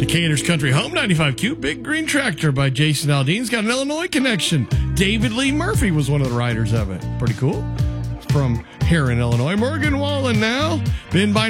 Decatur's Country Home 95Q, Big Green Tractor by Jason Aldean's got an Illinois connection. David Lee Murphy was one of the writers of it. Pretty cool. From here in Illinois. Morgan Wallen now. Been by